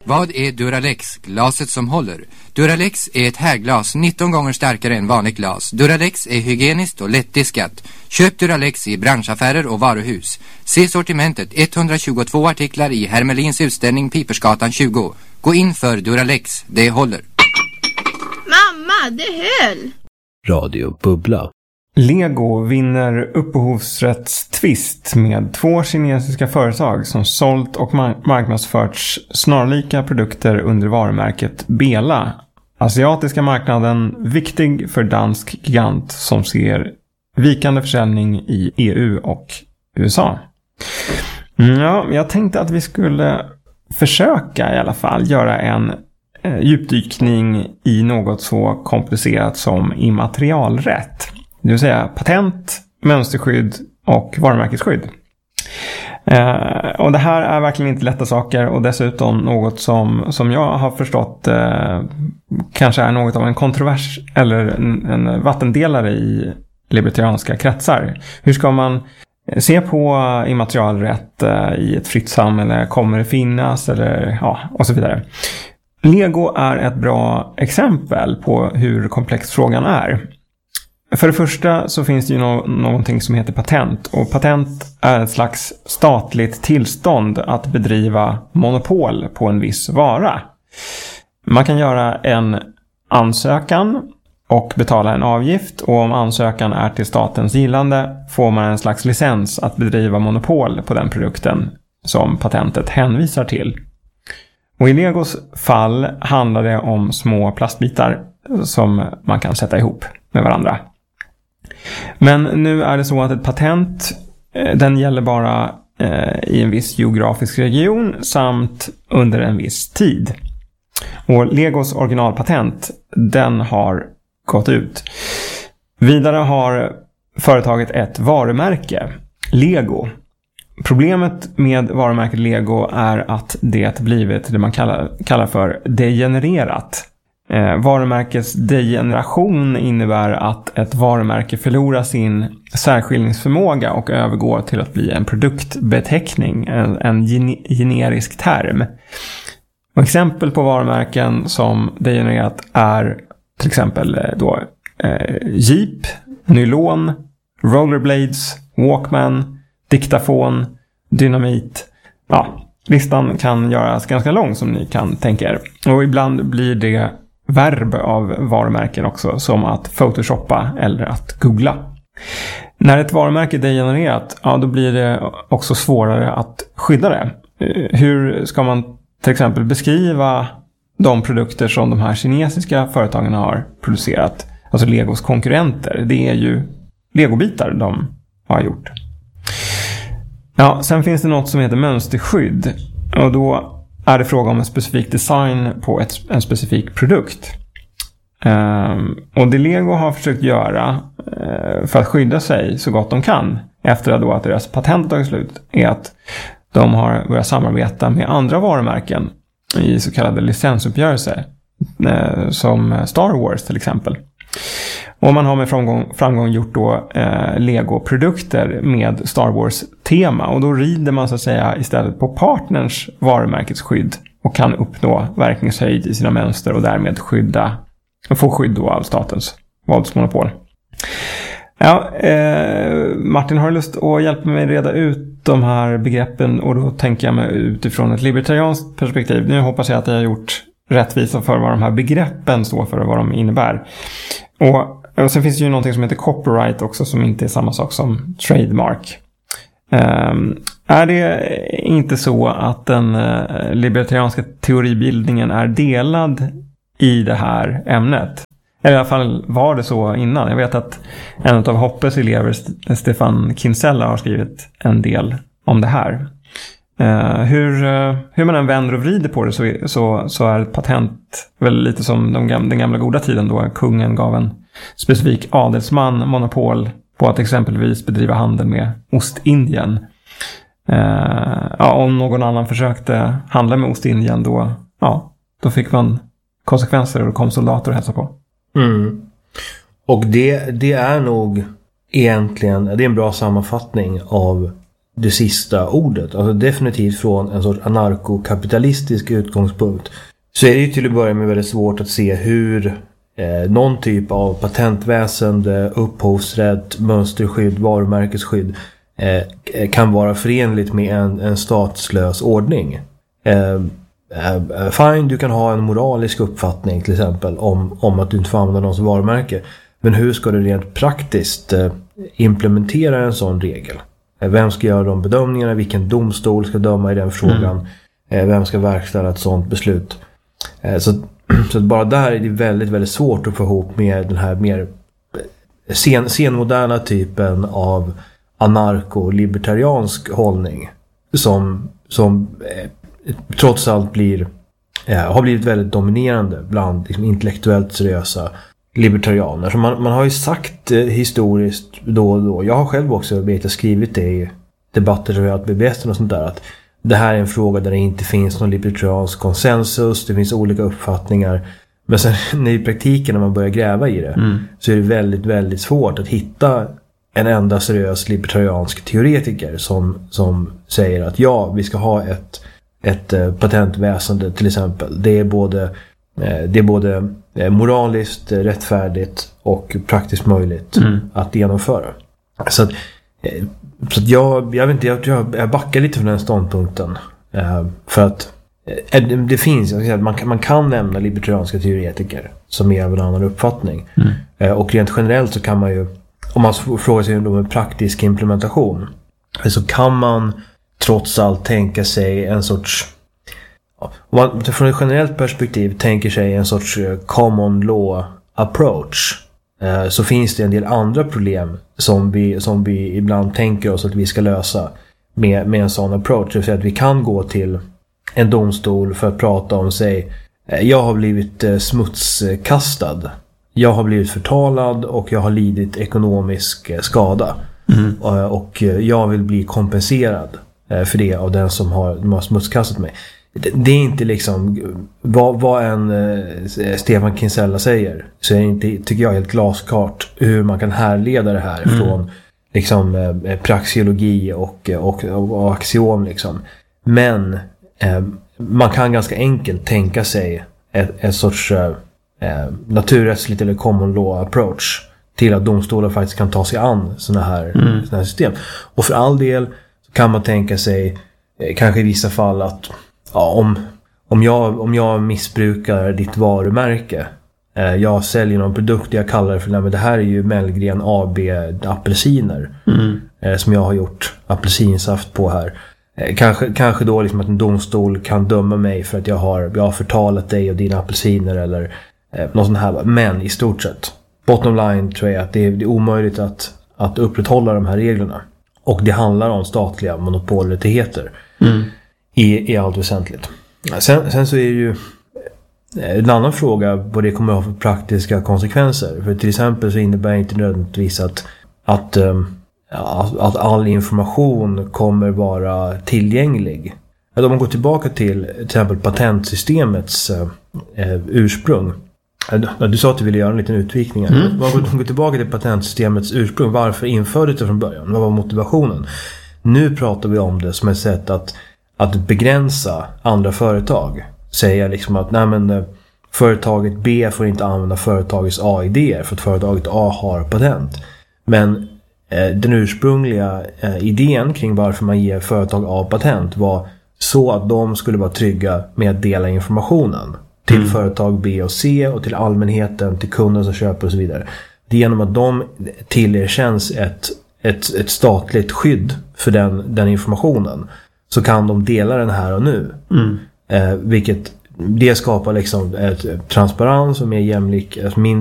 Vad är Duralex, glaset som håller? Duralex är ett härglas 19 gånger starkare än vanligt glas. Duralex är hygieniskt och lättdiskat. Köp Duralex i branschaffärer och varuhus. Se sortimentet, 122 artiklar i Hermelins utställning Pipersgatan 20. Gå in för Duralex, det håller. Mamma, det höll! Radio Bubbla. Lego vinner upphovsrättstvist med 2 kinesiska företag som sålt och marknadsförts snarlika produkter under varumärket Bela. Asiatiska marknaden viktig för dansk gigant som ser vikande försäljning i EU och USA. Ja, jag tänkte att vi skulle försöka i alla fall göra en djupdykning i något så komplicerat som immaterialrätt. Det vill säga patent, mönsterskydd och varumärkesskydd. Och det här är verkligen inte lätta saker och dessutom något som jag har förstått kanske är något av en kontrovers eller en vattendelare i libertarianska kretsar. Hur ska man se på immaterialrätt i ett fritt samhälle? Kommer det finnas? Eller, ja, och så vidare. Lego är ett bra exempel på hur komplex frågan är. För det första så finns det ju någonting som heter patent. Och patent är ett slags statligt tillstånd att bedriva monopol på en viss vara. Man kan göra en ansökan och betala en avgift. Och om ansökan är till statens gillande får man en slags licens att bedriva monopol på den produkten som patentet hänvisar till. Och i Legos fall handlar det om små plastbitar som man kan sätta ihop med varandra. Men nu är det så att ett patent, den gäller bara i en viss geografisk region samt under en viss tid. Och Legos originalpatent, den har gått ut. Vidare har företaget ett varumärke, Lego. Problemet med varumärket Lego är att det blivit det man kallar för degenererat. Varumärkets degeneration innebär att ett varumärke förlorar sin särskiljningsförmåga och övergår till att bli en produktbeteckning, en generisk term. Och exempel på varumärken som degenererat är till exempel då Jeep, Nylon, Rollerblades, Walkman, Diktafon, Dynamit. Ja, listan kan göras ganska lång som ni kan tänka er. Och ibland blir det verb av varumärken också, som att photoshoppa eller att googla. När ett varumärke är degenererat, ja, då blir det också svårare att skydda det. Hur ska man till exempel beskriva de produkter som de här kinesiska företagen har producerat? Alltså Legos konkurrenter. Det är ju legobitar de har gjort. Ja, sen finns det något som heter mönsterskydd. Och då är det fråga om en specifik design på en specifik produkt. Och det Lego har försökt göra för att skydda sig så gott de kan efter då att deras patent tagit slut är att de har börjat samarbeta med andra varumärken i så kallade licensuppgörelser som Star Wars till exempel. Och man har med framgång gjort då Lego-produkter med Star Wars-tema. Och då rider man så att säga istället på partners varumärkesskydd och kan uppnå verkningshöjd i sina mönster och därmed få skydd då av statens våldsmonopol. Ja, Martin, har du lust att hjälpa mig reda ut de här begreppen? Och då tänker jag mig utifrån ett libertarianskt perspektiv. Nu hoppas jag att jag har gjort rättvisa för vad de här begreppen står för och vad de innebär. Och sen finns det ju någonting som heter copyright också, som inte är samma sak som trademark. Är det inte så att den libertarianska teoribildningen är delad i det här ämnet? Eller i alla fall var det så innan. Jag vet att en av Hoppes elever, Stefan Kinsella, har skrivit en del om det här. Hur man än vänder och vrider på det så är ett patent väl lite som den gamla goda tiden då kungen gav en specifik adelsman monopol på att exempelvis bedriva handel med Ostindien. Om någon annan försökte handla med Ostindien då fick man konsekvenser och då kom soldater och hälsa på. Mm. Och det är nog egentligen, det är en bra sammanfattning av det sista ordet. Alltså definitivt från en sorts anarkokapitalistisk utgångspunkt så är det ju till att börja med väldigt svårt att se hur någon typ av patentväsende, upphovsrätt, mönsterskydd, varumärkesskydd kan vara förenligt med en statslös ordning. Fine, du kan ha en moralisk uppfattning till exempel om att du inte får använda någons varumärke. Men hur ska du rent praktiskt implementera en sån regel? Vem ska göra de bedömningarna? Vilken domstol ska döma i den frågan? Vem ska verkställa ett sånt beslut? Så bara där är det väldigt, väldigt svårt att få ihop med den här mer senmoderna typen av anarko-libertariansk hållning som trots allt har blivit väldigt dominerande bland liksom, intellektuellt seriösa libertarianer. Så man har ju sagt historiskt då och då, jag har själv också skrivit det i debatter som vi har haft med BBS och sånt där, att det här är en fråga där det inte finns någon libertariansk konsensus, det finns olika uppfattningar, men sen i praktiken när man börjar gräva i det så är det väldigt, väldigt svårt att hitta en enda seriös libertariansk teoretiker som säger att ja, vi ska ha ett patentväsende till exempel. Det är både moraliskt rättfärdigt och praktiskt möjligt att genomföra. Så att jag vet inte, jag backar lite från den ståndpunkten. För att det finns, jag ska säga, man kan nämna libertarianska teoretiker som är av en annan uppfattning. Och rent generellt så kan man ju, om man frågar sig om en praktisk implementation, så kan man trots allt tänka sig en sorts, om man från ett generellt perspektiv tänker sig en sorts common law approach, så finns det en del andra problem som vi ibland tänker oss att vi ska lösa med en sån approach. Det vill säga att vi kan gå till en domstol för att prata om sig, jag har blivit smutskastad, jag har blivit förtalad och jag har lidit ekonomisk skada och jag vill bli kompenserad för det av den som har smutskastat mig. Det är inte liksom vad en Stefan Kinsella säger, så är det inte, tycker jag, helt glasklart hur man kan härleda det här från liksom praxeologi och axiom liksom. Men man kan ganska enkelt tänka sig ett sorts naturrättsligt eller common law approach till att domstolar faktiskt kan ta sig an såna här system. Och för all del så kan man tänka sig kanske i vissa fall att om jag missbrukar ditt varumärke, jag säljer någon produkt, jag kallar det för, men det här är ju Mellgren AB apelsiner som jag har gjort apelsinsaft på här. Kanske då liksom att en domstol kan döma mig för att jag har förtalat dig och dina apelsiner eller något sånt här. Men i stort sett, bottom line tror jag att det är omöjligt att upprätthålla de här reglerna. Och det handlar om statliga monopolrättigheter i allt väsentligt. Sen så är det ju en annan fråga vad det kommer att ha för praktiska konsekvenser. För till exempel så innebär det inte nödvändigtvis att all information kommer vara tillgänglig. Om man går tillbaka till exempel patentsystemets ursprung. Du sa att du ville göra en liten utvikning. Om man går tillbaka till patentsystemets ursprung, varför infördes det från början? Vad var motivationen? Nu pratar vi om det som ett sätt att begränsa andra företag. Säga liksom att företaget B får inte använda företagets A-idéer för att företaget A har patent. Men den ursprungliga idén kring varför man ger företag A patent var så att de skulle vara trygga med att dela informationen till företag B och C och till allmänheten, till kunder som köper och så vidare. Det är genom att de tillerkänns ett statligt skydd för den informationen, så kan de dela den här och nu. Vilket det skapar liksom ett transparens och mer jämlik, mindre